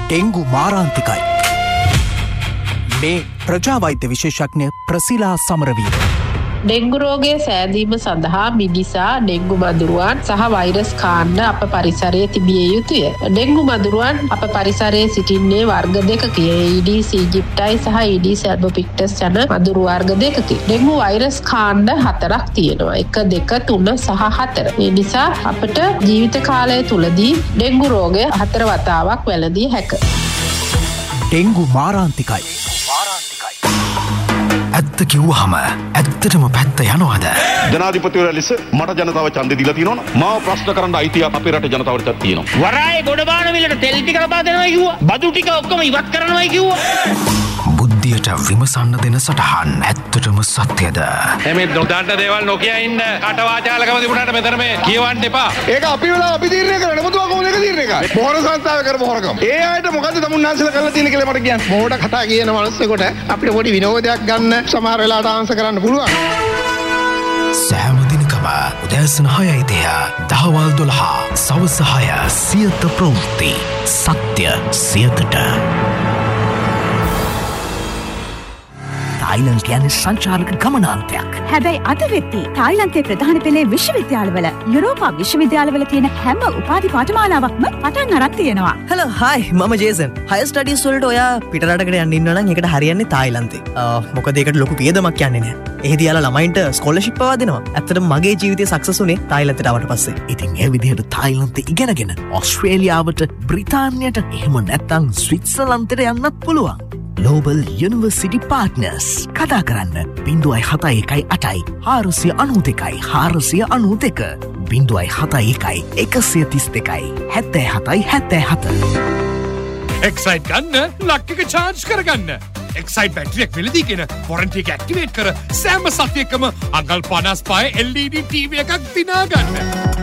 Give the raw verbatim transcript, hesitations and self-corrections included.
Dengue මාරාන්තිකයි. මේ ප්‍රජාවෛද්‍ය විශේෂඥ ප්‍රසිලා සමරවීම. Dengue රෝගය සෑදීම සඳහා මිනිසා ඩෙංගු මදුරුවන් සහ වෛරස් කාණ්ඩ අප පරිසරයේ තිබිය යුතුය. ඩෙංගු මදුරුවන් අප පරිසරයේ සිටින්නේ වර්ග දෙකකි. ඊඩීස් ඊජිප්ටයි සහ ඊඩීස් ඇල්බෝපික්ටස් යන මදුරු වර්ග දෙකකි. ඩෙංගු වෛරස් කාණ්ඩ හතරක් තියෙනවා. එක, දෙක, තුන සහ හතර. ඒ නිසා අපට ජීවිත කාලය තුලදී ඩෙංගු රෝගය හතර වතාවක් වැළඳිය හැකිය. ඩෙංගු මාරාන්තිකයි. ඇත්ත කිව්වහම ඇත්තටම පැත්ත යනවාද? ජනාධිපතිවරයා ලෙස මට ජනතාව ඡන්දය දීලා තියෙනවනේ. මාව ප්‍රශ්න කරන්න අයිතියක් අපේ රටේ ජනතාවට තියෙනවා. වරායේ ගොඩ බාන මිලට තෙල් ටික ලබා දෙනවා කිව්වා. බදු ටික ඔක්කොම ඉවත් කරනවායි කිව්වා. බුද්ධියට විමසන්න දෙන සටහන් ඇත්තටම සත්‍යද? එමේ නොදන්න දේවල් නොකිය ඉන්න කටවාචාලකම තිබුණාට මෙතන මේ කියවන්න එපා. ඒක අපි වෙලා අපි තීරණය කරන්න. මොකද කොහොමද ඒක තීරණය කරන්නේ? මොහොර සංස්ථාවේ කරපු හොරකම. ඒ ආයත මොකද්ද තමුන්නාන්සලා කරලා තියෙන කියලා මට කියන්න. මොහොට කතා කියන මිනිස්සුෙකුට අපිට පොඩි විනෝදයක් ගන්න සමහර වෙලාවට ආන්සර් කරන්න පුළුවන්. සෑම දිනකම උදෑසන හයයි තිහ දහවල් දොළහ සවස හය සියත ප්‍රවෘත්ති සත්‍ය සියතට. තායිලන්ත කියන්නේ සංචාරක ගමනාන්තයක්. හැබැයි අද වෙද්දී තායිලන්තයේ ප්‍රධාන පෙළේ විශ්වවිද්‍යාලවල යුරෝපා විශ්වවිද්‍යාලවල තියෙන හැම උපාධි පාඨමාලාවක්ම පටන් අරන් තියෙනවා. හෙලෝ හයි මම ජේසන්. හයර් ස්ටඩීස් වලට ඔයා පිටරටකට යන්න ඉන්නවා නම් ඒකට හරියන්නේ තායිලන්තේ. මොකද ඒකට ලොකු වියදමක් යන්නේ නැහැ. එහෙදී යාලා ළමයින්ට ස්කෝලර්ෂිප් පවා දෙනවා. ඇත්තටම මගේ ජීවිතය සක්සස් වුණේ තායිලන්තයට ආවට පස්සේ. ඉතින් ඒ විදිහට තායිලන්තේ ඉගෙනගෙන ඕස්ට්‍රේලියාවට, බ්‍රිතාන්‍යයට, එහෙම නැත්නම් ස්විට්සර්ලන්තයට යන්නත් පුළුවන්. Global University Partners කතා කරන්න බිංදුවයි හතයි එකයි අටයි හාරසිය අනූ දෙකයි හාරසිය අනූ දෙක බිංදුවයි හතයි එකයි එකසිය තිස් දෙකයි හැත්තෑ හතයි හැත්තෑ හත. එක්සයිට් ගන්න ලක්ක චාර්ජ් කරගන්න. එක්සයිට් බැටරියක් වෙලදීගෙන වොරන්ටි එක ඇක්ටිවේට් කර සෑම සතියකම අඟල් පනස් පහේ එල් ඊ ඩී ටීවී එකක් දිනා ගන්න.